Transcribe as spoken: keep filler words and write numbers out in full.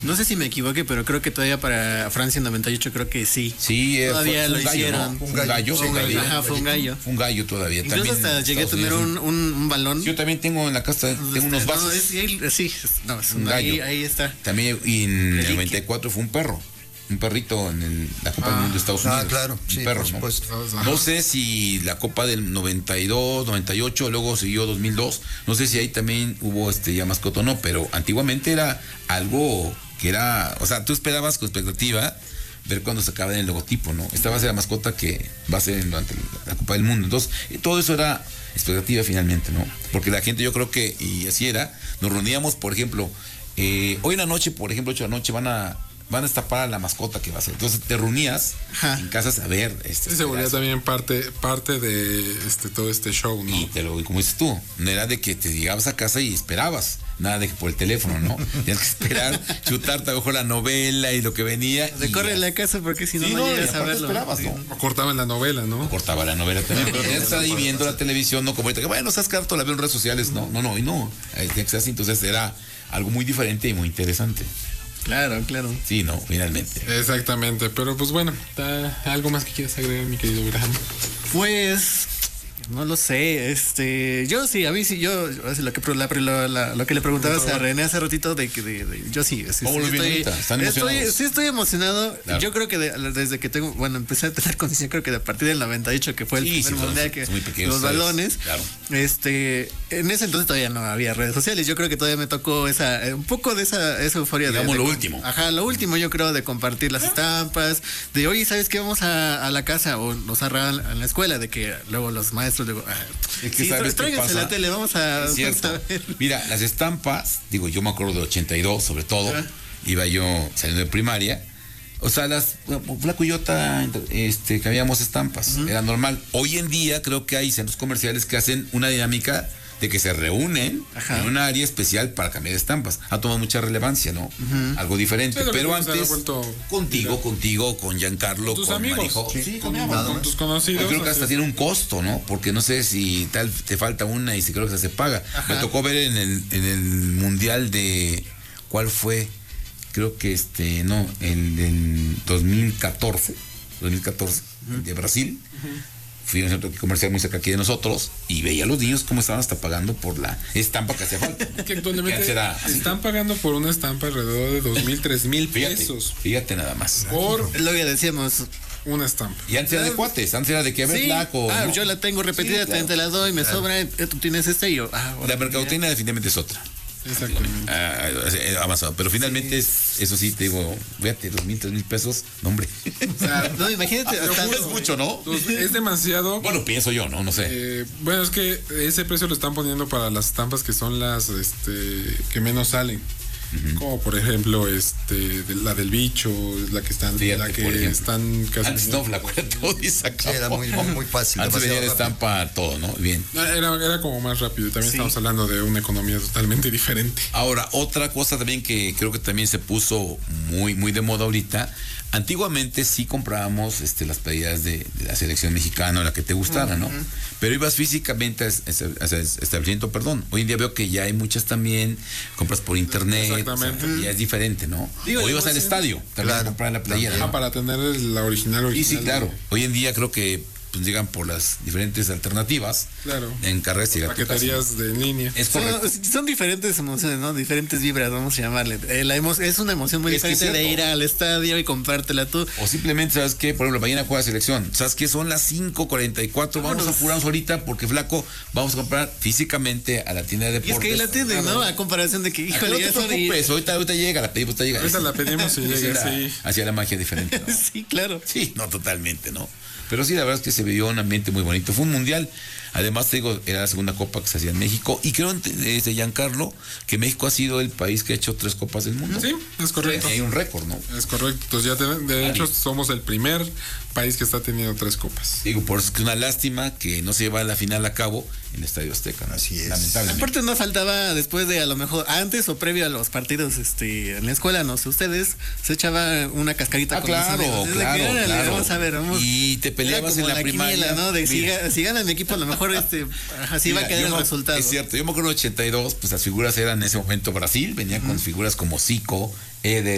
No sé si me equivoqué, pero creo que todavía para Francia noventa y ocho creo que sí. Sí, eh, todavía fue, lo fue un gallo, hicieron. ¿no? Fue un gallo. Fue un gallo. Ajá, fue un gallo. Fue un gallo todavía. Incluso también hasta llegué a Estados tener un, Unidos. un, un balón. Yo también tengo en la casa, tengo unos vasos. No, es, sí, no, es un ahí, gallo. ahí está. También y en el noventa y cuatro fue un perro. Un perrito en el, la Copa ah, del Mundo de Estados Unidos. Ah, claro, un sí, perro, por supuesto. ¿no? No sé si la Copa del noventa y dos, noventa y ocho, luego siguió dos mil dos. No sé si ahí también hubo este ya mascota o no, pero antiguamente era algo que era, o sea, tú esperabas con expectativa ver cuando se acaba el logotipo, ¿no? Esta va a ser la mascota que va a ser durante la Copa del Mundo. Entonces, todo eso era expectativa finalmente, ¿no? Porque la gente, yo creo que, y así era, nos reuníamos, por ejemplo, eh, hoy en la noche, por ejemplo, ocho de la noche, van a van a destapar a la mascota que va a ser. Entonces te reunías Ajá. en casas a ver. Este, se volvía también parte, parte de este todo este show, ¿no? Y te lo, como dices tú, no era de que te llegabas a casa y esperabas, nada de que por el teléfono, ¿no? Tenías que esperar, chutarte a lo mejor la novela y lo que venía. Recorre la casa porque si no, sí, no, no llegas a verlo. Esperabas, ¿no? O cortaban la novela, ¿no? O cortaba la novela también. Pero tenías que estar ahí viendo la televisión, no como ahorita, que bueno, sabes que harto la veo en redes sociales, no, no, no, y no. Tenía que ser así, entonces era algo muy diferente y muy interesante. Claro, claro. Sí, no, finalmente. Exactamente, pero pues bueno, ¿algo más que quieras agregar, mi querido Graham? Pues no lo sé, este, yo sí, a mí sí, yo, lo que, la, la, la, lo que le preguntabas a René hace ratito, de que, de, de, yo sí, sí, ¿Cómo sí, lo estoy, ¿Están estoy, sí estoy emocionado, claro. Yo creo que de, desde que tengo, bueno, empecé a tener conciencia, creo que a partir del noventa y ocho, que fue el sí, primer sí, mundial, son, que son los balones, claro. este, en ese entonces todavía no había redes sociales, yo creo que todavía me tocó esa, un poco de esa, esa euforia. Digamos de, de, lo último. Ajá, lo último yo creo de compartir las estampas, de oye, ¿sabes qué? Vamos a, a la casa, o nos arran en la escuela, de que luego los maestros, digo, ah, es que sí, sabes qué pasa. la tele, vamos a, es cierto. Vamos a ver. Mira, las estampas, digo, yo me acuerdo de ochenta y dos, sobre todo, ¿Ah? Iba yo saliendo de primaria, o sea, las Flaco y yo este, que habíamos estampas, uh-huh. Era normal. Hoy en día creo que hay centros comerciales que hacen una dinámica de que se reúnen Ajá. en una área especial para cambiar estampas. Ha tomado mucha relevancia, ¿no? Uh-huh. Algo diferente. Sí, pero antes, contigo, mira. contigo, con Giancarlo, ¿Tus con amigos? Marijo. Sí, sí, con, con, con tus conocidos. Yo creo que hasta tiene un costo, ¿no? Porque no sé si tal te falta una y si creo que se paga. Ajá. Me tocó ver en el, en el mundial de, ¿cuál fue? Creo que este, no, el del dos mil catorce, uh-huh. de Brasil. Uh-huh. Fui a un centro comercial muy cerca aquí de nosotros y veía a los niños cómo estaban hasta pagando por la estampa que hacía falta. Que actualmente están pagando por una estampa alrededor de dos mil, tres mil pesos. Fíjate nada más. Por es lo que decíamos. Una estampa. Y antes era de cuates, antes era de que a ver sí. Flaco. Ah, ¿no? Yo la tengo repetida, sí, claro. Te la doy, me claro. sobra, tú tienes esta y yo. Ah, la mercadotecnia definitivamente es otra. Exactamente. Ah, avanzado. Pero finalmente sí. es, eso sí, te digo, fíjate, dos mil, tres mil pesos, no, hombre. O sea, no, imagínate. Hasta es mucho, ¿no? Es demasiado. Bueno, pienso yo, ¿no? No sé. Eh, bueno, es que ese precio lo están poniendo para las estampas que son las este que menos salen. Uh-huh. Como por ejemplo, este, de, la del bicho, la que están, Fíjate, la que están casi. Antes no, Flaco, era todo y se acabó. Sí, era muy, muy fácil. Antes venía de estampa todo, ¿no? Bien. Era, era como más rápido. También sí. Estamos hablando de una economía totalmente diferente. Ahora, otra cosa también que creo que también se puso muy, muy de moda ahorita. Antiguamente sí comprábamos este, las playeras de, de la selección mexicana o la que te gustara, uh-huh. ¿no? Pero ibas físicamente a ese establecimiento, perdón. Hoy en día veo que ya hay muchas también, compras por internet. Exactamente. O sea, ya es diferente, ¿no? Digo, o ibas al estadio también claro, a comprar la playera. ¿no? Para tener la original, original. Y sí, claro. Hoy en día creo que pues, llegan por las diferentes alternativas. Claro. En carreras y paqueterías de línea. Es son, son diferentes emociones, ¿no? Diferentes vibras, vamos a llamarle. Eh, la emo- es una emoción muy es diferente de ir al estadio y comprártela tú. O simplemente, ¿sabes qué? Por ejemplo, mañana juega selección. ¿Sabes qué? Son las cinco cuarenta y cuatro. Vamos a apurarnos ahorita porque, Flaco, vamos a comprar físicamente a la tienda de deportes. Y es que ahí la tienda, ¿no? A comparación de que, híjole, no te preocupes, y... ahorita, ahorita llega, la pedimos, ahorita llega. Ahorita la pedimos y llega, sí. Hacía la magia diferente, ¿no? Sí, claro. Sí, no, totalmente, ¿no? Pero sí, la verdad es que se vivió un ambiente muy bonito. Fue un mundial. Además, te digo, era la segunda copa que se hacía en México. Y creo, desde Giancarlo, que México ha sido el país que ha hecho tres copas del mundo. Sí, es correcto. Sí, hay un récord, ¿no? Es correcto. Entonces, ya te, de hecho, somos el primer país que está teniendo tres copas. Digo, por eso es que es una lástima que no se lleva la final a cabo en el Estadio Azteca, ¿no? Así es. Lamentablemente. Aparte no faltaba después de, a lo mejor, antes o previo a los partidos este, en la escuela, no sé, ustedes, se echaba una cascarita ah, con claro, los amigos. claro, que, órale, claro. Vamos a ver, vamos. Y te peleabas en la, la primaria. Quiniela, ¿no? De si, si gana mi equipo, a lo mejor este, así Mira, va a quedar el me, resultado. Es cierto, yo me acuerdo en ochenta y dos, pues las figuras eran en ese momento Brasil, venían mm. con figuras como Zico, Eder,